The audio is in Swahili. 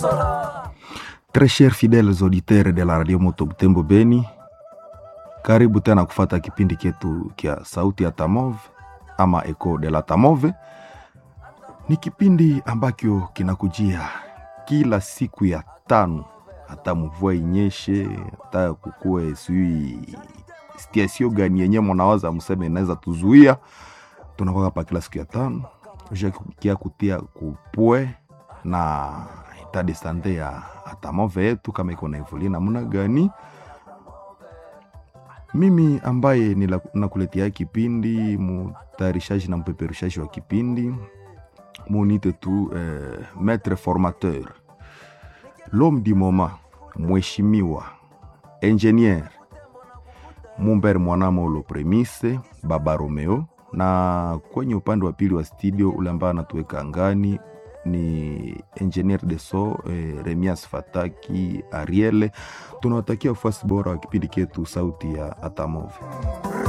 Très chers fidèles auditeurs de la radio Moto Butembo Beni, karibu tena kufata kipindi ketu kia sauti ya Tamove ama Echo de la Tamove. Ni kipindi ambakyo kinakujia kila siku ya tano, hata mvua inyeshe, hata kukue sui sitiasio gani yenye mnawaza mseme inaweza tuzuia. Tunakuwa hapa kila siku ya tano, kia kutia kupwe na itade sante ya Tamove yetu kama iko na evoli namna gani. Mimi ambaye nakuletea kipindi, mutayarishaji na mpeperushaji wa kipindi, munite tu maître formateur, l'homme du moment, mheshimiwa engineer Mumbere Mwanamolo Premise Baba Romeo, na kwenye upande wa pili wa studio ule ambaye anatuweka angani ni engineer de so Remias Fataki Ariele. Tunawatakia ufuasi bora wa kipindi ketu sauti ya Tamove.